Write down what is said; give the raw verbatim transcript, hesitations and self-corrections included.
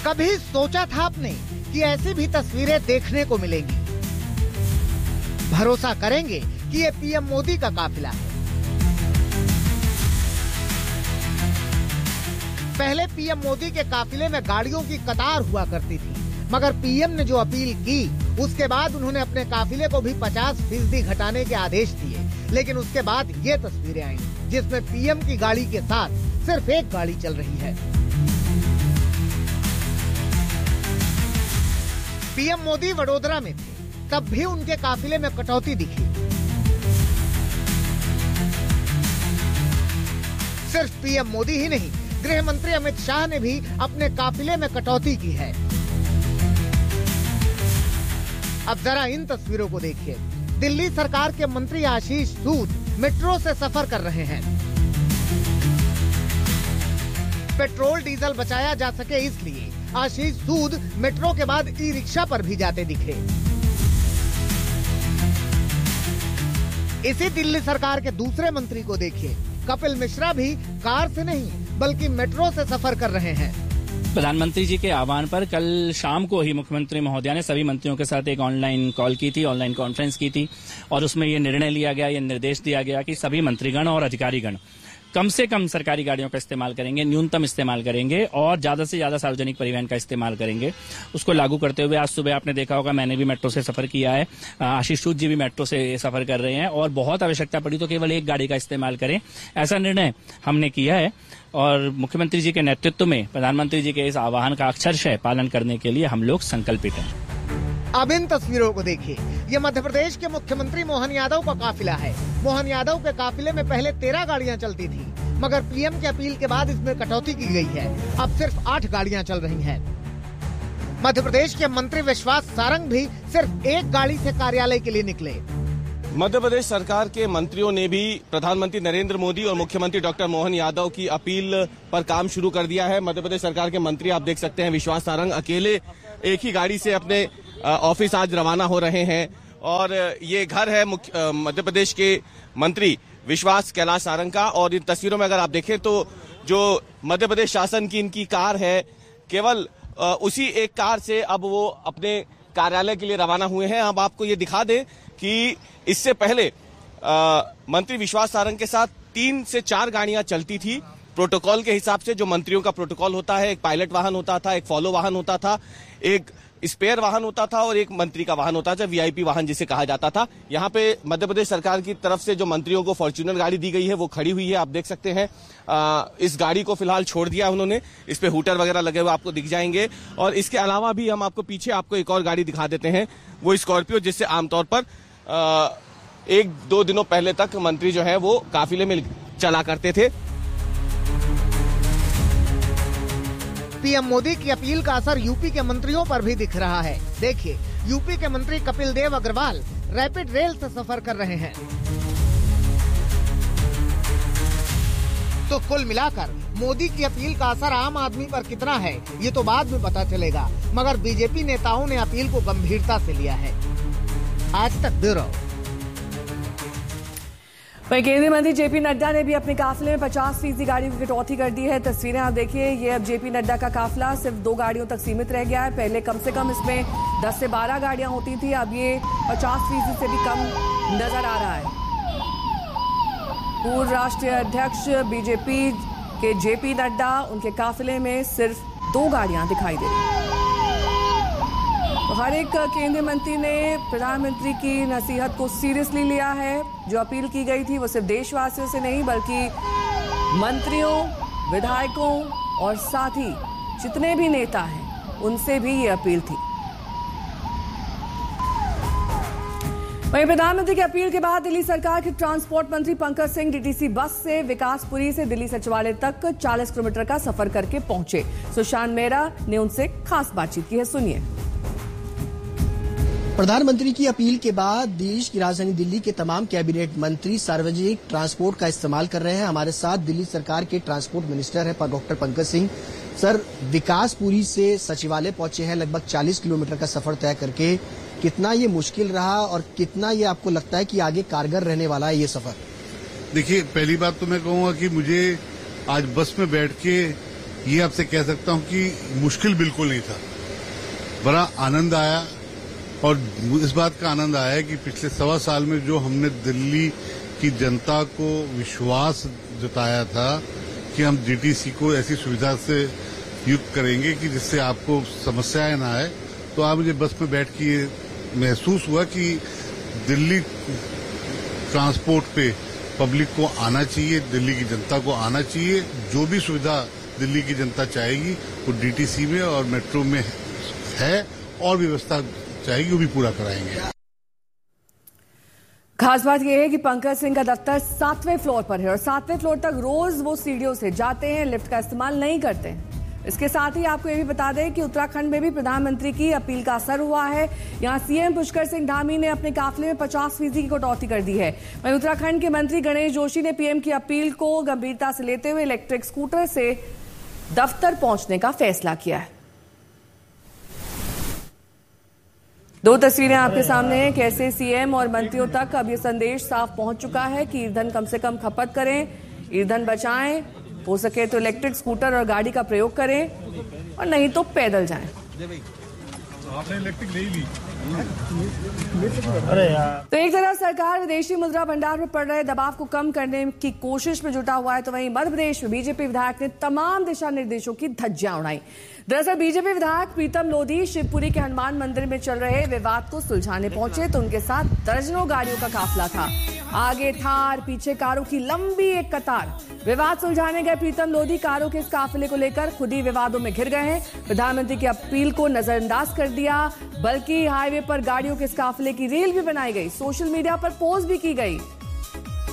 कभी सोचा था आपने कि ऐसी भी तस्वीरें देखने को मिलेंगी? भरोसा करेंगे कि ये पीएम मोदी का काफिला है। पहले पीएम मोदी के काफिले में गाड़ियों की कतार हुआ करती थी, मगर पीएम ने जो अपील की उसके बाद उन्होंने अपने काफिले को भी पचास फीसदी घटाने के आदेश दिए। लेकिन उसके बाद ये तस्वीरें आई जिसमें पीएम की गाड़ी के साथ सिर्फ एक गाड़ी चल रही है। पीएम मोदी वडोदरा में थे, तब भी उनके काफिले में कटौती दिखी। सिर्फ पीएम मोदी ही नहीं, गृह मंत्री अमित शाह ने भी अपने काफिले में कटौती की है। अब जरा इन तस्वीरों को देखिए। दिल्ली सरकार के मंत्री आशीष सूद मेट्रो से सफर कर रहे हैं। पेट्रोल डीजल बचाया जा सके इसलिए आशीष सूद मेट्रो के बाद ई रिक्शा पर भी जाते दिखे। इसी दिल्ली सरकार के दूसरे मंत्री को देखिए, कपिल मिश्रा भी कार से नहीं बल्कि मेट्रो से सफर कर रहे हैं। प्रधानमंत्री जी के आह्वान पर कल शाम को ही मुख्यमंत्री महोदया ने सभी मंत्रियों के साथ एक ऑनलाइन कॉल की थी, ऑनलाइन कॉन्फ्रेंस की थी और उसमें ये निर्णय लिया गया, ये निर्देश दिया गया कि सभी मंत्रीगण और अधिकारीगण कम से कम सरकारी गाड़ियों का इस्तेमाल करेंगे, न्यूनतम इस्तेमाल करेंगे और ज्यादा से ज्यादा सार्वजनिक परिवहन का इस्तेमाल करेंगे। उसको लागू करते हुए आज सुबह आपने देखा होगा, मैंने भी मेट्रो से सफर किया है, आशीष सूद जी भी मेट्रो से सफर कर रहे हैं और बहुत आवश्यकता पड़ी तो केवल एक गाड़ी का इस्तेमाल करें, ऐसा निर्णय हमने किया है। और मुख्यमंत्री जी के नेतृत्व में प्रधानमंत्री जी के इस आह्वान का अक्षरशः पालन करने के लिए हम लोग संकल्पित हैं। अब इन तस्वीरों को देखिए, ये मध्य प्रदेश के मुख्यमंत्री मोहन यादव का काफिला है। मोहन यादव के काफिले में पहले तेरह गाड़ियां चलती थी, मगर पीएम की अपील के बाद इसमें कटौती की गई है। अब सिर्फ आठ गाड़ियां चल रही हैं। मध्य प्रदेश के मंत्री विश्वास सारंग भी सिर्फ एक गाड़ी से कार्यालय के लिए निकले। मध्य प्रदेश सरकार के मंत्रियों ने भी प्रधानमंत्री नरेंद्र मोदी और मुख्यमंत्री डॉक्टर मोहन यादव की अपील पर काम शुरू कर दिया है। मध्य प्रदेश सरकार के मंत्री आप देख सकते हैं, विश्वास सारंग अकेले एक ही गाड़ी से अपने ऑफिस आज रवाना हो रहे हैं और ये घर है मध्य प्रदेश के मंत्री विश्वास कैलाश सारंग का। और इन तस्वीरों में अगर आप देखें तो जो मध्य प्रदेश शासन की इनकी कार है, केवल उसी एक कार से अब वो अपने कार्यालय के लिए रवाना हुए हैं। अब आपको ये दिखा दें कि इससे पहले आ, मंत्री विश्वास सारंग के साथ तीन से चार गाड़ियां चलती थी। प्रोटोकॉल के हिसाब से जो मंत्रियों का प्रोटोकॉल होता है, एक पायलट वाहन होता था, एक फॉलो वाहन होता था, एक स्पेयर वाहन होता था और एक मंत्री का वाहन होता था, वीआईपी वाहन जिसे कहा जाता था। यहाँ पे मध्य प्रदेश सरकार की तरफ से जो मंत्रियों को फॉर्च्यूनर गाड़ी दी गई है वो खड़ी हुई है, आप देख सकते हैं। आ, इस गाड़ी को फिलहाल छोड़ दिया उन्होंने, इस पे हूटर वगैरह लगे हुए आपको दिख जाएंगे। और इसके अलावा भी हम आपको पीछे आपको एक और गाड़ी दिखा देते हैं, वो स्कॉर्पियो, जिससे आमतौर पर आ, एक दो दिनों पहले तक मंत्री जो है वो काफिले में चला करते थे। पीएम मोदी की अपील का असर यूपी के मंत्रियों पर भी दिख रहा है। देखिए, यूपी के मंत्री कपिल देव अग्रवाल रैपिड रेल से सफर कर रहे हैं। तो कुल मिलाकर मोदी की अपील का असर आम आदमी पर कितना है ये तो बाद में पता चलेगा, मगर बीजेपी नेताओं ने अपील को गंभीरता से लिया है। आज तक ब्यूरो। वहीं केंद्रीय मंत्री जेपी नड्डा ने भी अपने काफिले में पचास फीसदी गाड़ियों की कटौती कर दी है। तस्वीरें आप देखिए, ये अब जेपी नड्डा का काफिला सिर्फ दो गाड़ियों तक सीमित रह गया है। पहले कम से कम इसमें दस से बारह गाड़ियां होती थी, अब ये पचास फीसदी से भी कम नजर आ रहा है। पूर्व राष्ट्रीय अध्यक्ष बीजेपी के जेपी नड्डा, उनके काफिले में सिर्फ दो गाड़ियां दिखाई दे रही हैं। तो हर एक केंद्रीय मंत्री ने प्रधानमंत्री की नसीहत को सीरियसली लिया है। जो अपील की गई थी वो सिर्फ देशवासियों से नहीं बल्कि मंत्रियों, विधायकों और साथ ही जितने भी नेता हैं उनसे भी ये अपील थी। वहीं प्रधानमंत्री की अपील के बाद दिल्ली सरकार के ट्रांसपोर्ट मंत्री पंकज सिंह डीटीसी बस से विकासपुरी से दिल्ली सचिवालय तक चालीस किलोमीटर का सफर करके पहुंचे। सुशांत मेहरा ने उनसे खास बातचीत की है, सुनिए। प्रधानमंत्री की अपील के बाद देश की राजधानी दिल्ली के तमाम कैबिनेट मंत्री सार्वजनिक ट्रांसपोर्ट का इस्तेमाल कर रहे हैं। हमारे साथ दिल्ली सरकार के ट्रांसपोर्ट मिनिस्टर है डॉक्टर पंकज सिंह। सर, विकासपुरी से सचिवालय पहुंचे हैं, लगभग चालीस किलोमीटर का सफर तय करके। कितना ये मुश्किल रहा और कितना ये आपको लगता है कि आगे कारगर रहने वाला है ये सफर? देखिए, पहली बात तो मैं कहूंगा कि मुझे आज बस में बैठ के ये आपसे कह सकता हूं कि मुश्किल बिल्कुल नहीं था। बड़ा आनंद आया और इस बात का आनंद आया कि पिछले सवा साल में जो हमने दिल्ली की जनता को विश्वास जताया था कि हम डीटीसी को ऐसी सुविधा से युक्त करेंगे कि जिससे आपको समस्याएं ना आए, तो आज मुझे बस में बैठ के ये महसूस हुआ कि दिल्ली ट्रांसपोर्ट पे पब्लिक को आना चाहिए, दिल्ली की जनता को आना चाहिए। जो भी सुविधा दिल्ली की जनता चाहेगी वो डीटीसी में और मेट्रो में है, और व्यवस्था चाहेगी वो भी पूरा कराएंगे। खास बात यह है कि पंकज सिंह का दफ्तर सातवें फ्लोर पर है और सातवें फ्लोर तक रोज वो सीढ़ियों से जाते हैं, लिफ्ट का इस्तेमाल नहीं करते हैं। इसके साथ ही आपको ये भी बता दें कि उत्तराखंड में भी प्रधानमंत्री की अपील का असर हुआ है। यहां सीएम पुष्कर सिंह धामी ने अपने काफिले में पचास फीसदी की कटौती कर दी है। वहीं उत्तराखंड के मंत्री गणेश जोशी ने पीएम की अपील को गंभीरता से लेते हुए इलेक्ट्रिक स्कूटर से दफ्तर पहुंचने का फैसला किया है। दो तस्वीरें आपके सामने हैं, कैसे सीएम और मंत्रियों तक अब ये संदेश साफ पहुंच चुका है कि ईंधन कम से कम खपत करें, ईंधन बचाएं, हो सके तो इलेक्ट्रिक स्कूटर और गाड़ी का प्रयोग करें और नहीं तो पैदल जाएं। आपने इलेक्ट्रिक ले ली। तो एक तरफ सरकार विदेशी मुद्रा भंडार पर पड़ रहे दबाव को कम करने की कोशिश में जुटा हुआ है, तो वहीं मध्य प्रदेश में बीजेपी विधायक ने तमाम दिशा निर्देशों की धज्जियां उड़ाई। दरअसल बीजेपी विधायक प्रीतम लोधी शिवपुरी के हनुमान मंदिर में चल रहे विवाद को सुलझाने पहुंचे तो उनके साथ दर्जनों गाड़ियों का काफिला था। आगे थार, पीछे कारों की लंबी एक कतार। विवाद सुलझाने गए प्रीतम लोधी कारों के इस काफिले को लेकर खुद ही विवादों में घिर गए हैं। प्रधानमंत्री की अपील को नजरअंदाज कर दिया, बल्कि हाईवे पर गाड़ियों के इस काफिले की रील भी बनाई गई, सोशल मीडिया पर पोस्ट भी की गई।